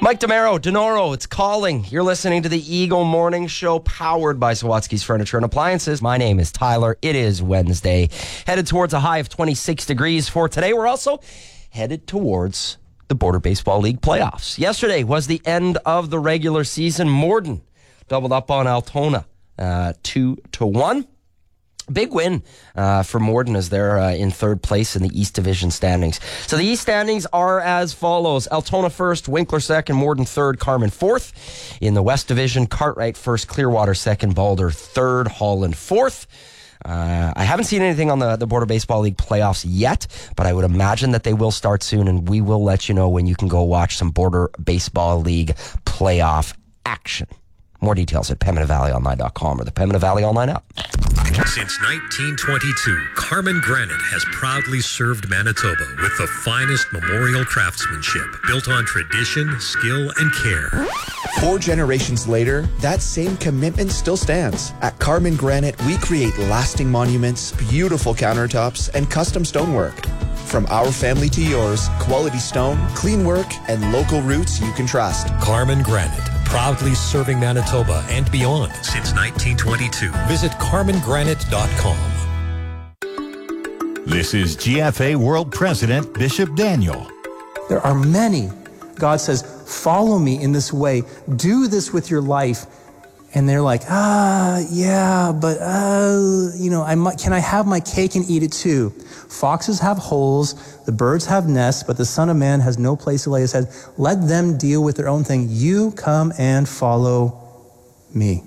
Mike DeNoro, it's calling. You're listening to the Eagle Morning Show, powered by Sawatsky's Furniture and Appliances. My name is Tyler. It is Wednesday. Headed towards a high of 26 degrees for today. We're also headed towards the Border Baseball League playoffs. Yesterday was the end of the regular season. Morden doubled up on Altona 2-1. Big win for Morden as they're in third place in the East Division standings. So the East standings are as follows. Altona first, Winkler second, Morden third, Carman fourth. In the West Division, Cartwright first, Clearwater second, Balder third, Holland fourth. I haven't seen anything on the Border Baseball League playoffs yet, but I would imagine that they will start soon, and we will let you know when you can go watch some Border Baseball League playoff action. More details at PembinaValleyOnline.com or the Pembina Valley Online app. Since 1922, Carmen Granite has proudly served Manitoba with the finest memorial craftsmanship built on tradition, skill, and care. 4 generations later, that same commitment still stands. At Carmen Granite, we create lasting monuments, beautiful countertops, and custom stonework. From our family to yours, quality stone, clean work, and local roots you can trust. Carmen Granite, proudly serving Manitoba and beyond since 1922. Visit carmengranite.com. This is GFA World President Bishop Daniel. There are many. God says, follow me in this way. Do this with your life. And they're like, yeah, but, can I have my cake and eat it too? Foxes have holes, the birds have nests, but the Son of Man has no place to lay his head. Let them deal with their own thing. You come and follow me.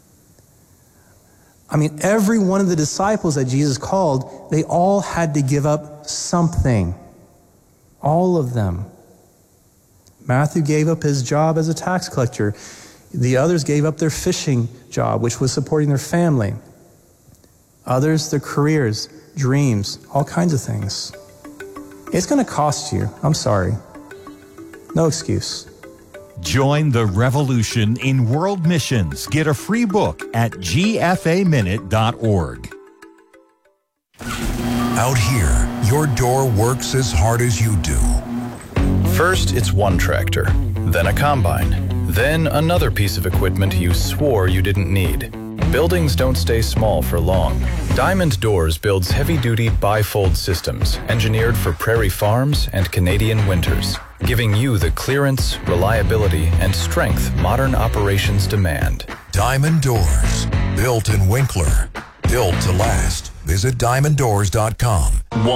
I mean, every one of the disciples that Jesus called, they all had to give up something. All of them. Matthew gave up his job as a tax collector. The others gave up their fishing job, which was supporting their family. Others, their careers, dreams, all kinds of things. It's going to cost you. I'm sorry. No excuse. Join the revolution in world missions. Get a free book at gfaminute.org. Out here, your door works as hard as you do. First, it's one tractor, then a combine, then another piece of equipment you swore you didn't need. Buildings don't stay small for long. Diamond Doors builds heavy-duty bifold systems engineered for prairie farms and Canadian winters, giving you the clearance, reliability, and strength modern operations demand. Diamond Doors, built in Winkler, built to last. Visit diamonddoors.com.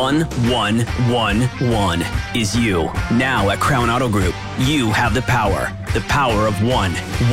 1111 is you. Now at Crown Auto Group, you have the power of one.